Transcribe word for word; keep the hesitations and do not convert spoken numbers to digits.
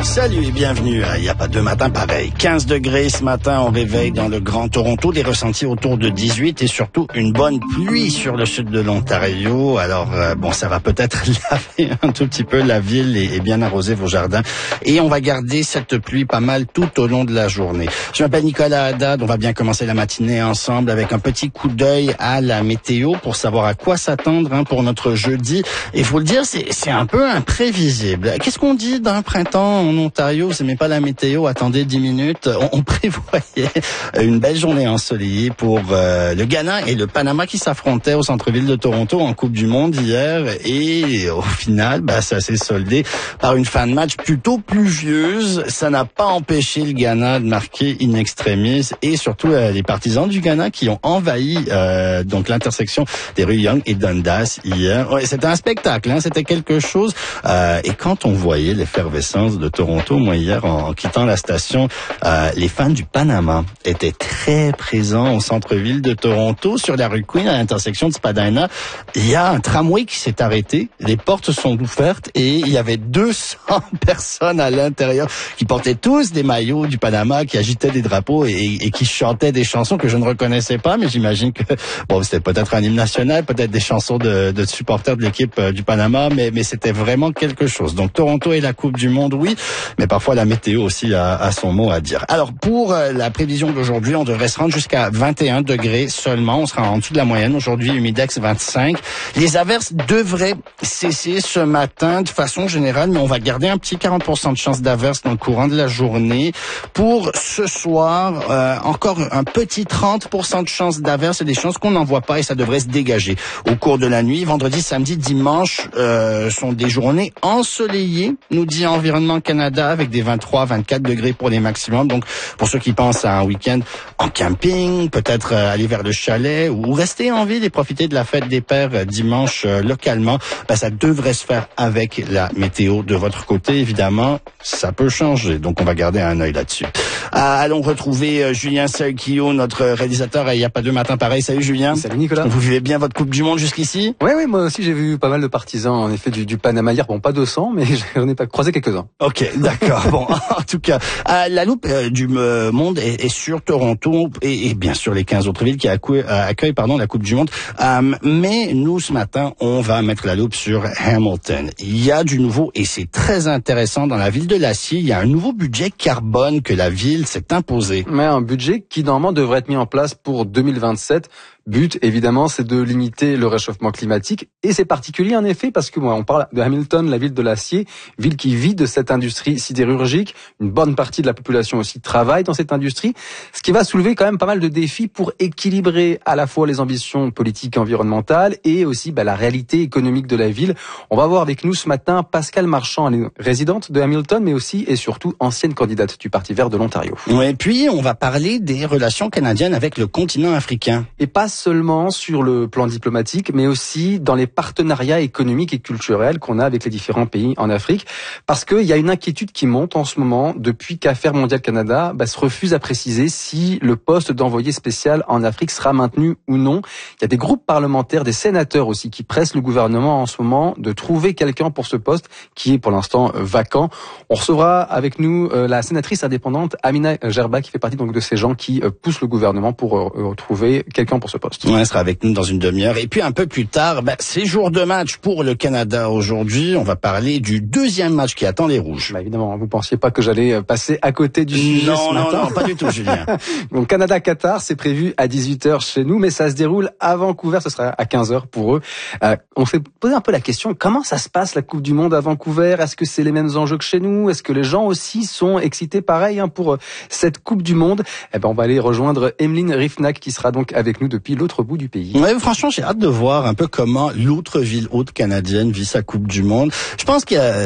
Salut et bienvenue à Il n'y a pas deux matins pareil. quinze degrés ce matin au réveil dans le Grand Toronto, des ressentis autour de dix-huit et surtout une bonne pluie sur le sud de l'Ontario. Alors euh, bon, ça va peut-être laver un tout petit peu la ville et, et bien arroser vos jardins. Et on va garder cette pluie pas mal tout au long de la journée. Je m'appelle Nicolas Haddad, on va bien commencer la matinée ensemble avec un petit coup d'œil à la météo pour savoir à quoi s'attendre hein, pour notre jeudi. Et faut le dire, c'est, c'est un peu imprévisible. Qu'est-ce qu'on dit d'un printemps en Ontario? Vous n'aimez pas la météo? Attendez dix minutes. On, on prévoyait une belle journée ensoleillée pour euh, le Ghana et le Panama qui s'affrontaient au centre-ville de Toronto en Coupe du Monde hier. Et au final, bah, ça s'est soldé par une fin de match plutôt pluvieuse. Ça n'a pas empêché le Ghana de marquer in extremis et surtout euh, les partisans du Ghana qui ont envahi euh, donc l'intersection des rues Yonge et Dundas hier. Ouais, c'était un spectacle, hein, c'était quelque chose. Euh, et quand on voyait l'effervescence de Toronto, moi hier en, en quittant la station, euh, les fans du Panama étaient très présents au centre-ville de Toronto, sur la rue Queen à l'intersection de Spadina. Il y a un tramway qui s'est arrêté, les portes sont ouvertes et il y avait deux cents personnes à l'intérieur qui portaient tous des maillots du Panama, qui agitaient des drapeaux et, et qui chantaient des chansons que je ne reconnaissais pas, mais j'imagine que bon, c'était peut-être un hymne national, peut-être des chansons de, de supporters de l'équipe euh, du Panama, mais, mais c'était vraiment quelque chose. Donc Toronto et la Coupe du Monde, oui, mais parfois la météo aussi a, a son mot à dire. Alors pour euh, la prévision d'aujourd'hui, on devrait se rendre jusqu'à vingt et un degrés seulement, on sera en dessous de la moyenne. Aujourd'hui, humidex vingt-cinq. Les averses devraient cesser ce matin de façon générale, mais on va garder un petit quarante pour cent de chance d'averses dans le courant de la journée. Pour ce soir, euh, encore un petit trente pour cent de chance d'averses, c'est des chances qu'on n'en voit pas et ça devrait se dégager au cours de la nuit. Vendredi, samedi, dimanche euh, sont des journées ensoleillées, nous dit Environnement Canada, avec des vingt-trois à vingt-quatre degrés pour les maximums. Donc pour ceux qui pensent à un week-end en camping, peut-être euh, aller vers le chalet ou rester en ville et profiter de la fête des pères euh, dimanche euh, localement, ben, ça devrait se faire avec la météo de votre côté. Évidemment, ça peut changer, donc on va garder un œil là-dessus. Euh, allons retrouver euh, Julien Seukio, notre réalisateur. Il n'y a pas deux matins pareil. Salut Julien. Salut Nicolas. Vous vivez bien votre Coupe du Monde jusqu'ici? Oui, oui, moi aussi j'ai vu pas mal de partisans en effet du, du Panama hier. Bon, pas deux cents, mais j'en ai pas croisé quelques-uns. Ok, d'accord. Bon, en tout cas, euh, la loupe euh, du euh, monde est, est sur Toronto et, et bien sûr les quinze autres villes qui accouillent, euh, accueillent pardon, la Coupe du Monde. Euh, mais nous, ce matin, on va mettre la loupe sur Hamilton. Il y a du nouveau et c'est très intéressant. Dans la ville de l'acier, il y a un nouveau budget carbone que la ville s'est imposé. Mais un budget qui normalement devrait être mis en place pour deux mille vingt-sept. But, évidemment, c'est de limiter le réchauffement climatique. Et c'est particulier, en effet, parce que moi, on parle de Hamilton, la ville de l'acier, ville qui vit de cette industrie sidérurgique. Une bonne partie de la population aussi travaille dans cette industrie. Ce qui va soulever quand même pas mal de défis pour équilibrer à la fois les ambitions politiques et environnementales et aussi bah, la réalité économique de la ville. On va voir avec nous ce matin Pascale Marchand, elle est résidente de Hamilton, mais aussi et surtout ancienne candidate du Parti vert de l'Ontario. Ouais, puis on va parler des relations canadiennes avec le continent africain. Et pas seulement sur le plan diplomatique, mais aussi dans les partenariats économiques et culturels qu'on a avec les différents pays en Afrique. Parce qu'il y a une inquiétude qui monte en ce moment depuis qu'Affaires mondiales Canada bah, se refuse à préciser si le poste d'envoyé spécial en Afrique sera maintenu ou non. Il y a des groupes parlementaires, des sénateurs aussi, qui pressent le gouvernement en ce moment de trouver quelqu'un pour ce poste qui est pour l'instant vacant. On recevra avec nous euh, la sénatrice indépendante Amina Gerba, qui fait partie donc de ces gens qui euh, poussent le gouvernement pour euh, trouver quelqu'un pour ce poste. Ouais, elle sera avec nous dans une demi-heure. Et puis un peu plus tard, ben, c'est jour de match pour le Canada aujourd'hui. On va parler du deuxième match qui attend les Rouges. Bah évidemment, vous pensiez pas que j'allais passer à côté du sujet non, ce non, matin. Non, non, pas du tout, Julien. Donc Canada-Qatar, c'est prévu à dix-huit heures chez nous, mais ça se déroule à Vancouver, ce sera à quinze heures pour eux. Euh, on s'est posé un peu la question, comment ça se passe la Coupe du Monde à Vancouver? Est-ce que c'est les mêmes enjeux que chez nous? Est-ce que les gens aussi sont excités pareil hein, pour cette Coupe du Monde? Eh ben on va aller rejoindre Emeline Rifnak qui sera donc avec nous depuis l'autre bout du pays. Ouais, franchement, j'ai hâte de voir un peu comment l'autre ville haute canadienne vit sa Coupe du Monde. Je pense qu'il y a